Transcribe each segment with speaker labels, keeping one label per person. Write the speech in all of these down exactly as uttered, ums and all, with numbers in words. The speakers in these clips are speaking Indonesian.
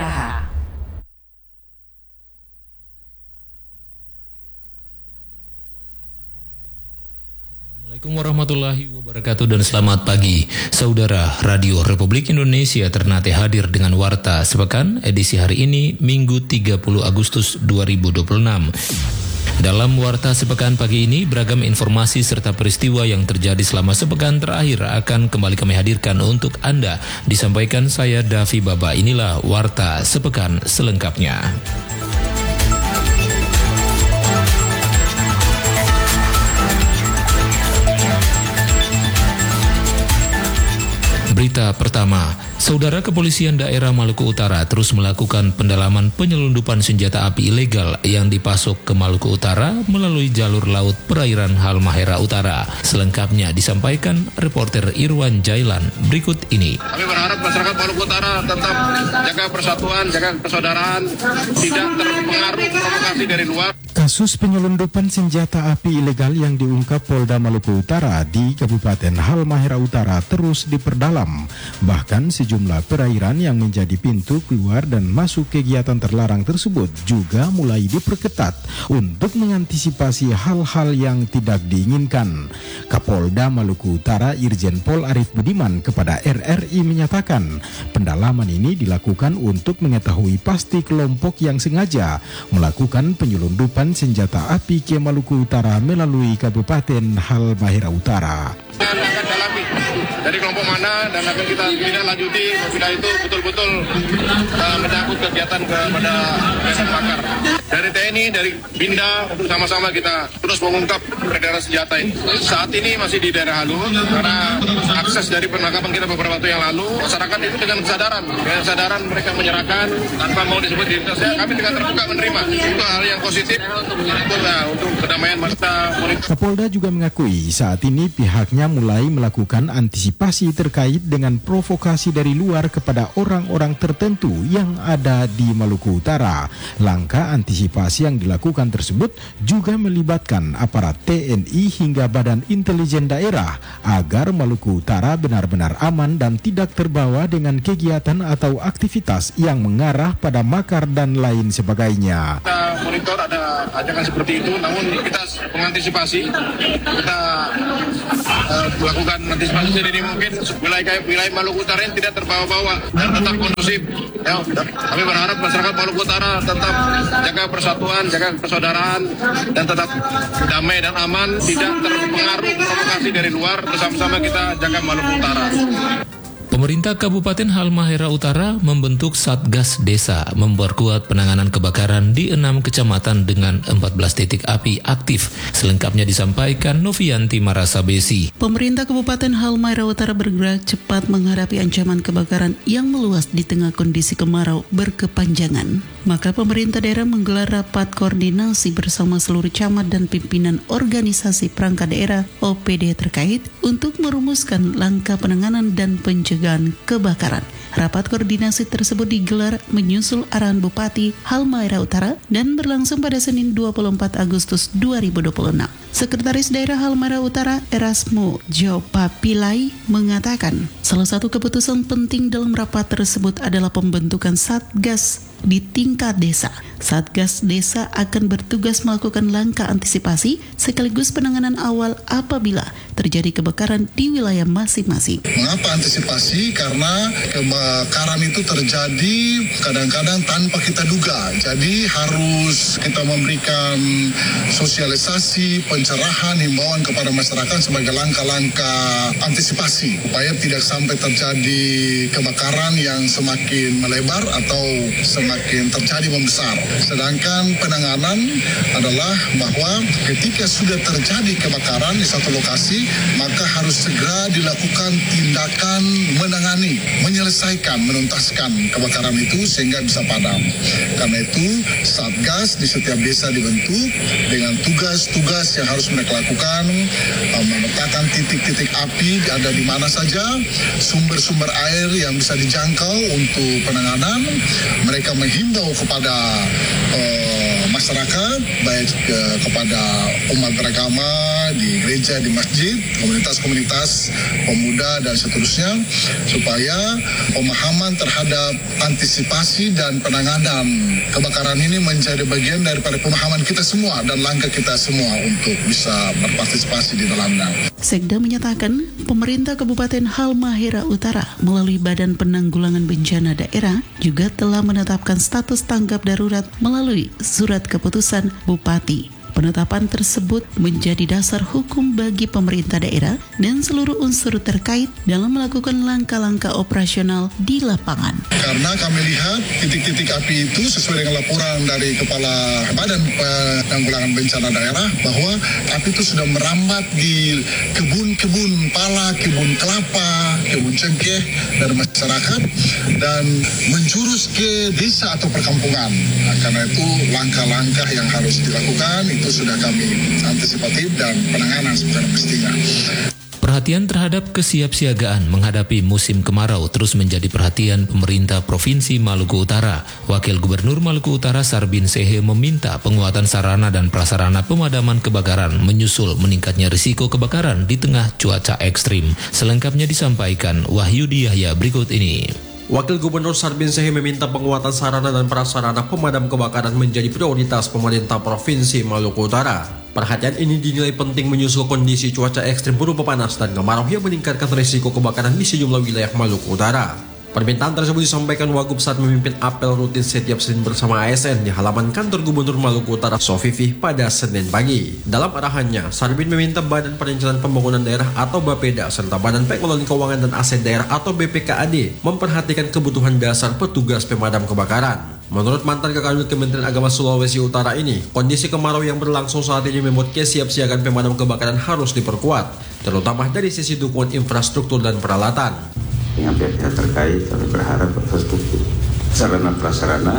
Speaker 1: H.
Speaker 2: Assalamualaikum warahmatullahi wabarakatuh dan selamat pagi. Saudara Radio Republik Indonesia Ternate hadir dengan Warta Sepekan edisi hari ini Minggu tiga puluh Agustus dua ribu dua puluh enam. Dalam Warta Sepekan pagi ini, beragam informasi serta peristiwa yang terjadi selama sepekan terakhir akan kembali kami hadirkan untuk Anda. Disampaikan saya Davi Baba. Inilah Warta Sepekan selengkapnya. Berita pertama, Saudara Kepolisian Daerah Maluku Utara terus melakukan pendalaman penyelundupan senjata api ilegal yang dipasok ke Maluku Utara melalui jalur laut perairan Halmahera Utara. Selengkapnya disampaikan reporter Irwan Jailan berikut ini.
Speaker 3: Kami berharap masyarakat Maluku Utara tetap jaga persatuan, jaga persaudaraan, tidak terpengaruh provokasi dari luar.
Speaker 4: Kasus penyelundupan senjata api ilegal yang diungkap Polda Maluku Utara di Kabupaten Halmahera Utara terus diperdalam. Bahkan sejumlah perairan yang menjadi pintu keluar dan masuk kegiatan terlarang tersebut juga mulai diperketat untuk mengantisipasi hal-hal yang tidak diinginkan. Kapolda Maluku Utara Irjen Pol Arif Budiman kepada R R I menyatakan pendalaman ini dilakukan untuk mengetahui pasti kelompok yang sengaja melakukan penyelundupan senjata api ke Maluku Utara melalui Kabupaten Halmahera Utara.
Speaker 3: Dan akan dalami dari kelompok mana dan akan kita tidak lanjuti bila itu betul-betul uh, menyangkut kegiatan kepada desa makar. Dari T N I, dari Binda, untuk sama-sama kita terus mengungkap peredaran senjata ini. Saat ini masih di daerah Halu karena akses dari penangkapan kita beberapa waktu yang lalu, masyarakat itu dengan kesadaran, dengan kesadaran mereka menyerahkan tanpa mau disebut identitasnya, kami dengan terbuka menerima. Itu hal yang positif untuk nah, untuk kedamaian masyarakat.
Speaker 4: Kapolda juga mengakui saat ini pihaknya mulai melakukan antisipasi terkait dengan provokasi dari luar kepada orang-orang tertentu yang ada di Maluku Utara. Langkah antisipasi yang dilakukan tersebut juga melibatkan aparat T N I hingga Badan Intelijen Daerah agar Maluku Utara benar-benar aman dan tidak terbawa dengan kegiatan atau aktivitas yang mengarah pada makar dan lain sebagainya.
Speaker 3: Kita monitor ada ajakan seperti itu, namun kita mengantisipasi, kita uh, melakukan antisipasi sedini mungkin wilayah wilayah Maluku Utara ini tidak terbawa-bawa dan tetap kondusif. Ya, kami berharap masyarakat Maluku Utara tetap jaga persatuan, jaga persaudaraan dan tetap damai dan aman, tidak terpengaruh provokasi dari luar. Bersama-sama kita jaga Maluku Utara.
Speaker 2: Pemerintah Kabupaten Halmahera Utara membentuk Satgas Desa memperkuat penanganan kebakaran di enam kecamatan dengan empat belas titik api aktif. Selengkapnya disampaikan Novianti Marasabesi.
Speaker 5: Pemerintah Kabupaten Halmahera Utara bergerak cepat menghadapi ancaman kebakaran yang meluas di tengah kondisi kemarau berkepanjangan. Maka pemerintah daerah menggelar rapat koordinasi bersama seluruh camat dan pimpinan organisasi perangkat daerah O P D terkait untuk merumuskan langkah penanganan dan pencegahan kebakaran. Rapat koordinasi tersebut digelar menyusul arahan Bupati Halmahera Utara dan berlangsung pada Senin dua puluh empat Agustus dua ribu dua puluh enam. Sekretaris Daerah Halmahera Utara Erasmo Jopapilai mengatakan salah satu keputusan penting dalam rapat tersebut adalah pembentukan Satgas di tingkat desa. Satgas Desa akan bertugas melakukan langkah antisipasi sekaligus penanganan awal apabila terjadi kebakaran di wilayah masing-masing.
Speaker 6: Mengapa antisipasi? Karena kebakaran itu terjadi kadang-kadang tanpa kita duga. Jadi harus kita memberikan sosialisasi, pencerahan, himbauan kepada masyarakat sebagai langkah-langkah antisipasi supaya tidak sampai terjadi kebakaran yang semakin melebar atau semakin terjadi membesar. Sedangkan penanganan adalah bahwa ketika sudah terjadi kebakaran di satu lokasi, maka harus segera dilakukan tindakan menangani, menyelesaikan, menuntaskan kebakaran itu sehingga bisa padam. Karena itu Satgas di setiap desa dibentuk dengan tugas-tugas yang harus mereka lakukan, memetakan titik-titik api ada di mana saja, sumber-sumber air yang bisa dijangkau untuk penanganan. Mereka menghimbau kepada uh, masyarakat, baik ke, kepada umat beragama di gereja, di masjid, komunitas-komunitas pemuda dan seterusnya, supaya pemahaman terhadap antisipasi dan penanganan kebakaran ini menjadi bagian daripada pemahaman kita semua dan langkah kita semua untuk bisa berpartisipasi di dalamnya.
Speaker 5: Sekda menyatakan pemerintah Kabupaten Halmahera Utara melalui Badan Penanggulangan Bencana Daerah juga telah menetapkan status tanggap darurat melalui surat keputusan Bupati. Penetapan tersebut menjadi dasar hukum bagi pemerintah daerah dan seluruh unsur terkait dalam melakukan langkah-langkah operasional di lapangan.
Speaker 6: Karena kami lihat titik-titik api itu sesuai dengan laporan dari Kepala Badan Penanggulangan Bencana Daerah bahwa api itu sudah merambat di kebun-kebun pala, kebun kelapa, kebun cengkeh dari masyarakat dan menjurus ke desa atau perkampungan. Nah, karena itu langkah-langkah yang harus dilakukan itu sudah kami antisipatif dan penanganan secara mestinya.
Speaker 2: Perhatian terhadap kesiapsiagaan menghadapi musim kemarau terus menjadi perhatian pemerintah Provinsi Maluku Utara. Wakil Gubernur Maluku Utara Sarbin Sehe meminta penguatan sarana dan prasarana pemadaman kebakaran menyusul meningkatnya risiko kebakaran di tengah cuaca ekstrim. Selengkapnya disampaikan Wahyudi Yahya berikut ini.
Speaker 1: Wakil Gubernur Sarbin Sehe meminta penguatan sarana dan prasarana pemadam kebakaran menjadi prioritas pemerintah Provinsi Maluku Utara. Perhatian ini dinilai penting menyusul kondisi cuaca ekstrim berupa panas dan kemarau yang meningkatkan risiko kebakaran di sejumlah wilayah Maluku Utara. Permintaan tersebut disampaikan Wagub saat memimpin apel rutin setiap Senin bersama A S N di halaman kantor Gubernur Maluku Utara Sofifih pada Senin pagi. Dalam arahannya, Sarbin meminta Badan Perencanaan Pembangunan Daerah atau Bapeda serta Badan Pengelolaan Keuangan dan Aset Daerah atau B P K A D memperhatikan kebutuhan dasar petugas pemadam kebakaran. Menurut mantan Kakadut Kementerian Agama Sulawesi Utara ini, kondisi kemarau yang berlangsung saat ini membuat kesiapsiagaan pemadam kebakaran harus diperkuat, terutama dari sisi dukungan infrastruktur dan peralatan.
Speaker 7: Dengan pihak-pihak terkait, kami berharap infrastruktur, sarana prasarana,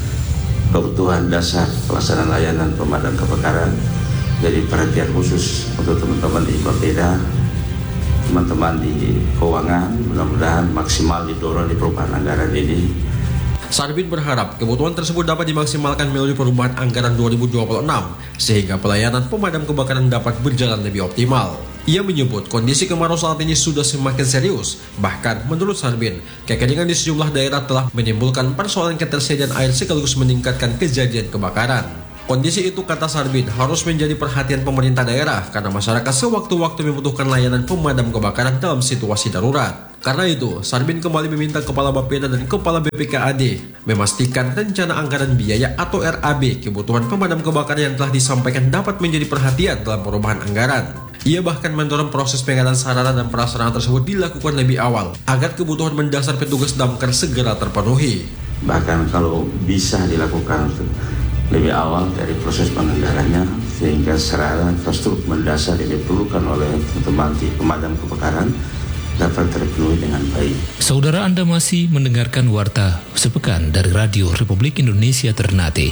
Speaker 7: kebutuhan dasar pelaksanaan layanan pemadam kebakaran jadi perhatian khusus untuk teman-teman di Bapeda, teman-teman di keuangan, mudah-mudahan maksimal didorong di perubahan anggaran ini.
Speaker 1: Sarbin berharap kebutuhan tersebut dapat dimaksimalkan melalui perubahan anggaran dua ribu dua puluh enam sehingga pelayanan pemadam kebakaran dapat berjalan lebih optimal. Ia menyebut kondisi kemarau saat ini sudah semakin serius. Bahkan menurut Sarbin, kekeringan di sejumlah daerah telah menimbulkan persoalan ketersediaan air sekaligus meningkatkan kejadian kebakaran. Kondisi itu, kata Sarbin, harus menjadi perhatian pemerintah daerah karena masyarakat sewaktu-waktu membutuhkan layanan pemadam kebakaran dalam situasi darurat. Karena itu, Sarbin kembali meminta Kepala Bapeda dan Kepala B P K A D memastikan rencana anggaran biaya atau R A B kebutuhan pemadam kebakaran yang telah disampaikan dapat menjadi perhatian dalam perubahan anggaran. Ia bahkan mendorong proses penggunaan sarana dan prasarana tersebut dilakukan lebih awal agar kebutuhan mendasar petugas damkar segera terpenuhi.
Speaker 7: Bahkan kalau bisa dilakukan lebih awal dari proses penganggarannya sehingga sarana infrastruktur mendasar yang diperlukan oleh teman-teman di pemadam kebakaran dapat terpenuhi dengan baik.
Speaker 2: Saudara, Anda masih mendengarkan Warta Sepekan dari Radio Republik Indonesia Ternate.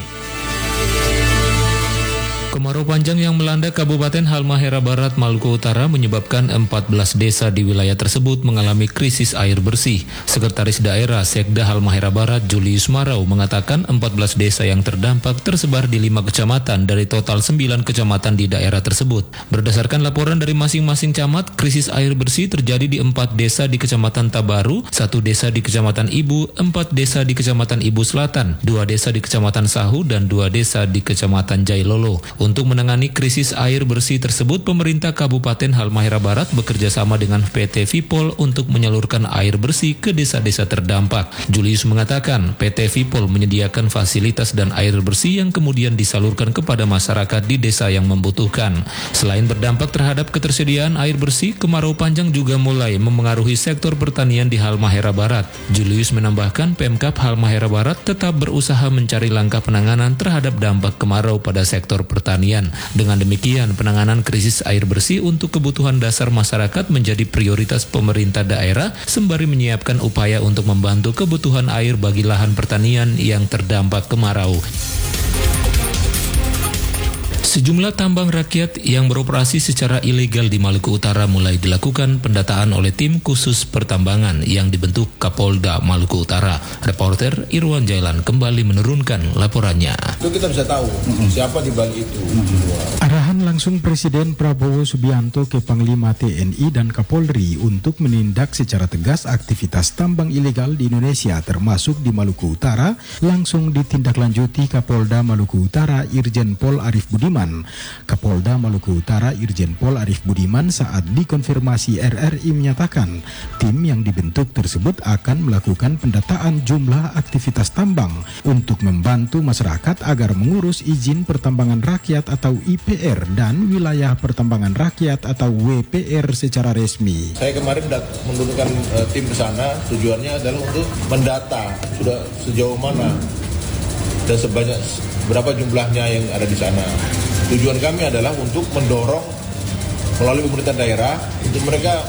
Speaker 2: Kemarau panjang yang melanda Kabupaten Halmahera Barat, Maluku Utara menyebabkan empat belas desa di wilayah tersebut mengalami krisis air bersih. Sekretaris Daerah Sekda Halmahera Barat, Julius Marau, mengatakan empat belas desa yang terdampak tersebar di lima kecamatan dari total sembilan kecamatan di daerah tersebut. Berdasarkan laporan dari masing-masing camat, krisis air bersih terjadi di empat desa di Kecamatan Tabaru, satu desa di Kecamatan Ibu, empat desa di Kecamatan Ibu Selatan, dua desa di Kecamatan Sahu, dan dua desa di Kecamatan Jailolo. Untuk menangani krisis air bersih tersebut, pemerintah Kabupaten Halmahera Barat bekerja sama dengan P T Vipol untuk menyalurkan air bersih ke desa-desa terdampak. Julius mengatakan P T Vipol menyediakan fasilitas dan air bersih yang kemudian disalurkan kepada masyarakat di desa yang membutuhkan. Selain berdampak terhadap ketersediaan air bersih, kemarau panjang juga mulai memengaruhi sektor pertanian di Halmahera Barat. Julius menambahkan Pemkab Halmahera Barat tetap berusaha mencari langkah penanganan terhadap dampak kemarau pada sektor pertanian. Dengan demikian, penanganan krisis air bersih untuk kebutuhan dasar masyarakat menjadi prioritas pemerintah daerah sembari menyiapkan upaya untuk membantu kebutuhan air bagi lahan pertanian yang terdampak kemarau. Sejumlah tambang rakyat yang beroperasi secara ilegal di Maluku Utara mulai dilakukan pendataan oleh tim khusus pertambangan yang dibentuk Kapolda Maluku Utara. Reporter Irwan Jailan kembali menurunkan laporannya.
Speaker 8: Itu kita bisa tahu mm-hmm. siapa di balik itu. Mm-hmm.
Speaker 4: Arahan langsung Presiden Prabowo Subianto ke Panglima T N I dan Kapolri untuk menindak secara tegas aktivitas tambang ilegal di Indonesia termasuk di Maluku Utara langsung ditindaklanjuti Kapolda Maluku Utara Irjen Pol Arif Budiman. Kapolda Maluku Utara Irjen Pol Arif Budiman saat dikonfirmasi R R I menyatakan tim yang dibentuk tersebut akan melakukan pendataan jumlah aktivitas tambang untuk membantu masyarakat agar mengurus izin pertambangan rakyat atau I P R dan wilayah pertambangan rakyat atau W P R secara resmi.
Speaker 8: Saya kemarin menurunkan uh, tim ke sana, tujuannya adalah untuk mendata sudah sejauh mana dan sebanyak berapa jumlahnya yang ada di sana. Tujuan kami adalah untuk mendorong melalui pemerintah daerah untuk mereka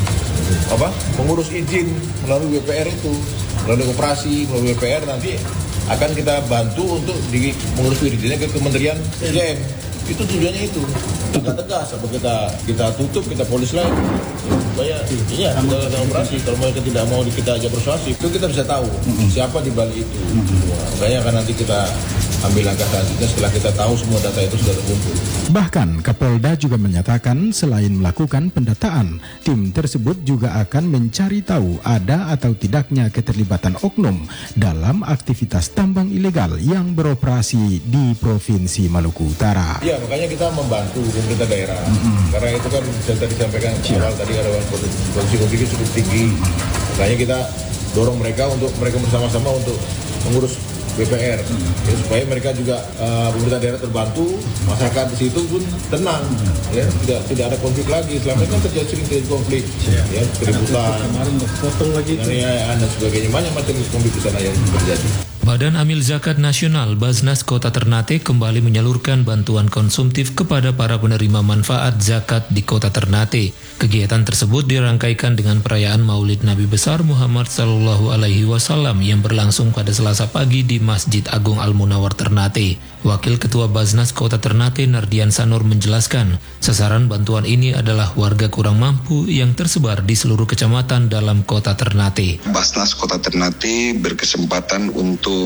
Speaker 8: apa mengurus izin melalui W P R itu, melalui operasi melalui W P R nanti akan kita bantu untuk di, mengurus izinnya ke Kementerian S D M. Itu tujuannya itu. Tegas-tegas apa kita kita tutup, kita polis lagi. Supaya iya kita lakukan operasi. Kalau mereka tidak mau kita ajak persuasif, itu kita bisa tahu mm-hmm. siapa di balik itu. Mm-hmm. Makanya akan nanti kita ambil langkah selanjutnya setelah kita tahu semua data itu sudah terkumpul.
Speaker 4: Bahkan Kapolda juga menyatakan selain melakukan pendataan, tim tersebut juga akan mencari tahu ada atau tidaknya keterlibatan oknum dalam aktivitas tambang ilegal yang beroperasi di Provinsi Maluku Utara.
Speaker 8: Ya, makanya kita membantu pemerintah daerah. Mm-hmm. Karena itu kan saya tadi sampaikan awal tadi ada kondisi konflik cukup tinggi. Mm-hmm. Makanya kita dorong mereka untuk mereka bersama-sama untuk mengurus W P R mm-hmm. ya, supaya mereka juga uh, pemerintah daerah terbantu, masyarakat di situ pun tenang, mm-hmm. ya tidak tidak ada konflik lagi. Selama ini kan terjadi sering terjadi konflik, yeah. ya keributan, kemarin potong lagi, dan sebagainya, banyak macam konflik di sana yang terjadi.
Speaker 2: Badan Amil Zakat Nasional Basnas Kota Ternate kembali menyalurkan bantuan konsumtif kepada para penerima manfaat zakat di Kota Ternate. Kegiatan tersebut dirangkaikan dengan perayaan Maulid Nabi Besar Muhammad Sallallahu Alaihi Wasallam yang berlangsung pada Selasa pagi di Masjid Agung Al-Munawar Ternate. Wakil Ketua Basnas Kota Ternate Nardian Sanur menjelaskan, sasaran bantuan ini adalah warga kurang mampu yang tersebar di seluruh kecamatan dalam Kota Ternate.
Speaker 9: Basnas Kota Ternate berkesempatan untuk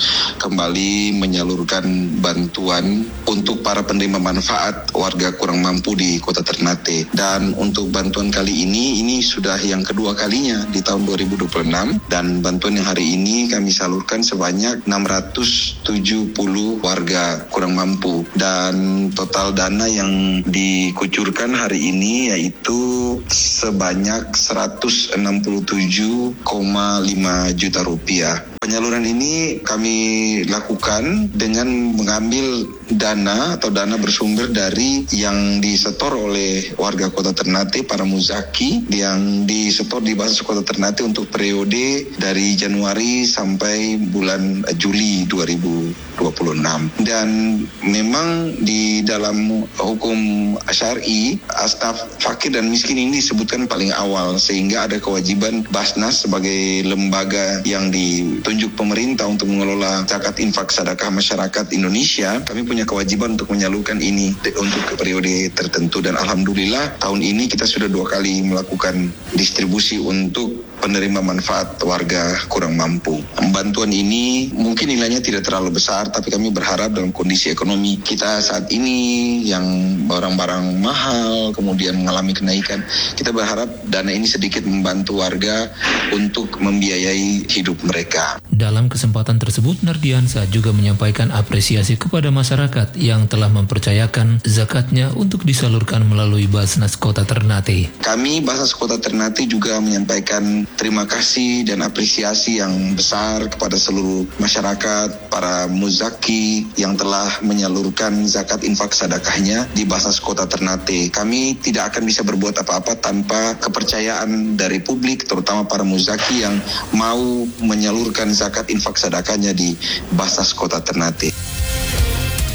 Speaker 9: kembali menyalurkan bantuan untuk para penerima manfaat warga kurang mampu di Kota Ternate. Dan untuk bantuan kali ini, ini sudah yang kedua kalinya di tahun dua ribu dua puluh enam, dan bantuan yang hari ini kami salurkan sebanyak enam ratus tujuh puluh warga kurang mampu, dan total dana yang dikucurkan hari ini yaitu sebanyak seratus enam puluh tujuh koma lima juta rupiah. Penyaluran ini kami lakukan dengan mengambil dana atau dana bersumber dari yang disetor oleh warga Kota Ternate, para muzaki yang disetor di Basnas Kota Ternate untuk periode dari Januari sampai bulan Juli dua ribu dua puluh enam. Dan memang di dalam hukum syar'i, asnaf fakir dan miskin ini disebutkan paling awal, sehingga ada kewajiban Basnas sebagai lembaga yang ditunjuk pemerintah untuk mengelola zakat infak sedekah masyarakat Indonesia. Kami punya kewajiban untuk menyalurkan ini untuk ke periode tertentu, dan alhamdulillah tahun ini kita sudah dua kali melakukan distribusi untuk penerima manfaat warga kurang mampu. Bantuan ini mungkin nilainya tidak terlalu besar, tapi kami berharap dalam kondisi ekonomi kita saat ini yang barang-barang mahal kemudian mengalami kenaikan, kita berharap dana ini sedikit membantu warga untuk membiayai hidup mereka.
Speaker 2: Dalam kesempatan tersebut, Nardiansa juga menyampaikan apresiasi kepada masyarakat yang telah mempercayakan zakatnya untuk disalurkan melalui Basnas Kota Ternate.
Speaker 9: Kami Basnas Kota Ternate juga menyampaikan terima kasih dan apresiasi yang besar kepada seluruh masyarakat, para muzaki yang telah menyalurkan zakat infak sedekahnya di Basnas Kota Ternate. Kami tidak akan bisa berbuat apa-apa tanpa kepercayaan dari publik, terutama para muzaki yang mau menyalurkan zakat infak sedekahnya di Basnas Kota Ternate.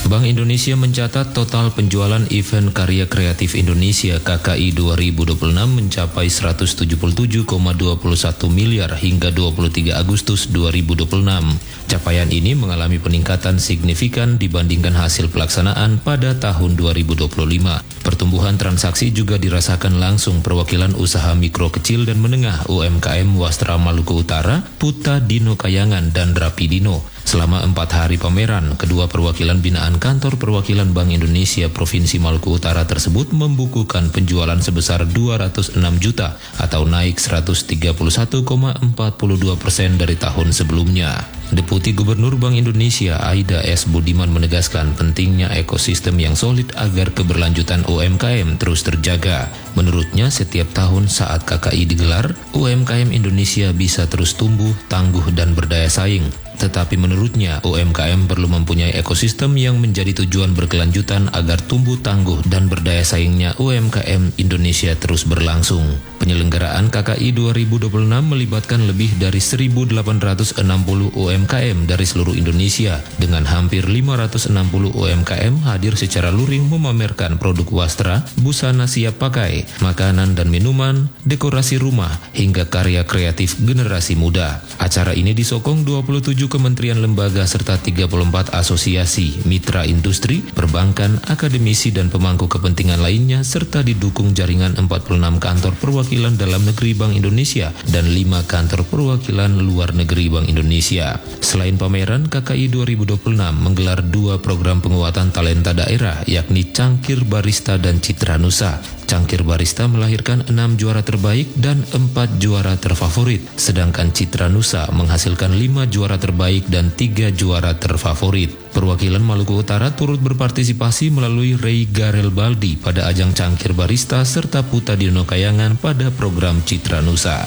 Speaker 2: Bank Indonesia mencatat total penjualan event Karya Kreatif Indonesia K K I dua ribu dua puluh enam mencapai seratus tujuh puluh tujuh koma dua satu miliar hingga dua puluh tiga Agustus dua ribu dua puluh enam. Capaian ini mengalami peningkatan signifikan dibandingkan hasil pelaksanaan pada tahun dua ribu dua puluh lima. Pertumbuhan transaksi juga dirasakan langsung perwakilan usaha mikro kecil dan menengah U M K M Wastra Maluku Utara, Puta Dino Kayangan, dan Rapidino. Selama empat hari pameran, kedua perwakilan binaan kantor perwakilan Bank Indonesia Provinsi Maluku Utara tersebut membukukan penjualan sebesar dua ratus enam juta atau naik seratus tiga puluh satu koma empat dua persen dari tahun sebelumnya. Deputi Gubernur Bank Indonesia Aida S. Budiman menegaskan pentingnya ekosistem yang solid agar keberlanjutan U M K M terus terjaga. Menurutnya, setiap tahun saat K K I digelar, U M K M Indonesia bisa terus tumbuh, tangguh, dan berdaya saing. Tetapi menurutnya, U M K M perlu mempunyai ekosistem yang menjadi tujuan berkelanjutan agar tumbuh tangguh dan berdaya saingnya U M K M Indonesia terus berlangsung. Penyelenggaraan K K I dua ribu dua puluh enam melibatkan lebih dari seribu delapan ratus enam puluh U M K M dari seluruh Indonesia, dengan hampir lima ratus enam puluh U M K M hadir secara luring memamerkan produk wastra, busana siap pakai, makanan dan minuman, dekorasi rumah, hingga karya kreatif generasi muda. Acara ini disokong dua puluh tujuh kementerian lembaga serta tiga puluh empat asosiasi, mitra industri, perbankan, akademisi, dan pemangku kepentingan lainnya, serta didukung jaringan empat puluh enam kantor perwakilan dalam negeri Bank Indonesia dan lima kantor perwakilan luar negeri Bank Indonesia. Selain pameran, K K I dua ribu dua puluh enam menggelar dua program penguatan talenta daerah, yakni Cangkir Barista dan Citra Nusa. Cangkir Barista melahirkan enam juara terbaik dan empat juara terfavorit, sedangkan Citra Nusa menghasilkan lima juara terbaik dan tiga juara terfavorit. Perwakilan Maluku Utara turut berpartisipasi melalui Ray Garelbaldi pada ajang Cangkir Barista serta Puta Dino Kayangan pada program Citra Nusa.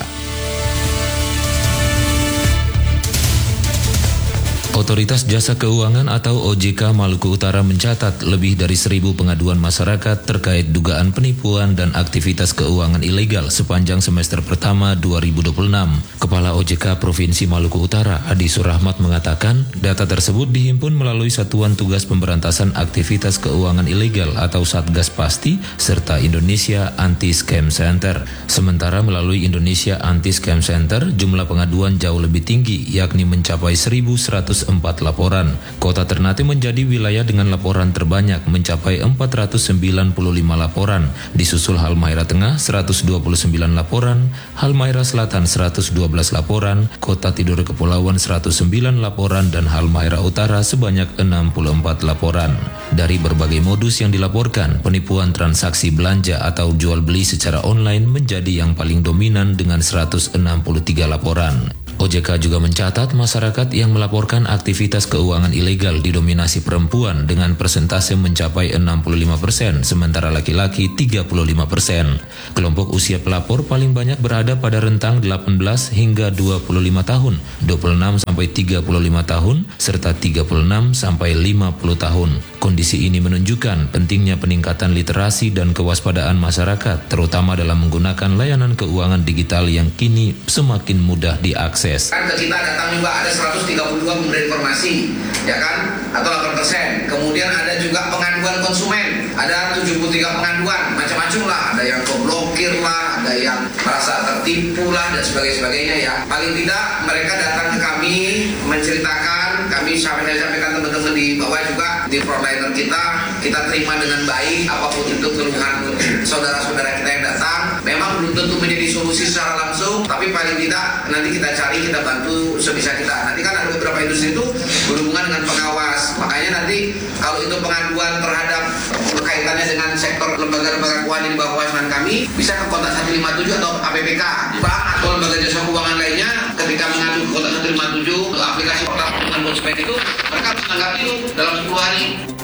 Speaker 2: Otoritas Jasa Keuangan atau O J K Maluku Utara mencatat lebih dari seribu pengaduan masyarakat terkait dugaan penipuan dan aktivitas keuangan ilegal sepanjang semester pertama dua ribu dua puluh enam. Kepala O J K Provinsi Maluku Utara, Adi Surahmat, mengatakan data tersebut dihimpun melalui Satuan Tugas Pemberantasan Aktivitas Keuangan Ilegal atau Satgas Pasti serta Indonesia Anti-Scam Center. Sementara melalui Indonesia Anti-Scam Center, jumlah pengaduan jauh lebih tinggi, yakni mencapai seribu seratus empat laporan. Kota Ternate menjadi wilayah dengan laporan terbanyak mencapai empat ratus sembilan puluh lima laporan, disusul Halmahera Tengah seratus dua puluh sembilan laporan, Halmahera Selatan seratus dua belas laporan, Kota Tidore Kepulauan seratus sembilan laporan, dan Halmahera Utara sebanyak enam puluh empat laporan. Dari berbagai modus yang dilaporkan, penipuan transaksi belanja atau jual beli secara online menjadi yang paling dominan dengan seratus enam puluh tiga laporan. O J K juga mencatat masyarakat yang melaporkan aktivitas keuangan ilegal didominasi perempuan dengan persentase mencapai enam puluh lima persen, sementara laki-laki tiga puluh lima persen. Kelompok usia pelapor paling banyak berada pada rentang delapan belas hingga dua puluh lima tahun, dua puluh enam sampai tiga puluh lima tahun, serta tiga puluh enam sampai lima puluh tahun. Kondisi ini menunjukkan pentingnya peningkatan literasi dan kewaspadaan masyarakat, terutama dalam menggunakan layanan keuangan digital yang kini semakin mudah diakses.
Speaker 10: Kan ke kita datang juga ada seratus tiga puluh dua pemberi informasi, ya kan, atau delapan persen. Kemudian ada juga pengaduan konsumen, ada tujuh puluh tiga pengaduan, macam-macam lah, ada yang keblokir lah, ada yang merasa tertipu lah, dan sebagainya ya. Paling tidak mereka datang ke kami menceritakan, kami sampai sampaikan teman-teman di bawah juga di frontliner kita, kita terima dengan baik apapun itu keluhan saudara-saudara kita yang datang. Memang belum tentu menjadi solusi secara langsung, tapi paling tidak nanti kita cari, kita bantu sebisa kita. Nanti kan ada beberapa industri itu berhubungan dengan pengawas, makanya nanti kalau itu pengaduan terhadap kaitannya dengan sektor lembaga-lembaga keuangan di bawah kewajiban kami, bisa ke kontak satu lima tujuh atau A P P K bank atau lembaga jasa keuangan lainnya. Ketika mengadu ke kontak satu lima tujuh aplikasi portal konsumen itu, mereka harus menanggapi itu dalam sepuluh hari.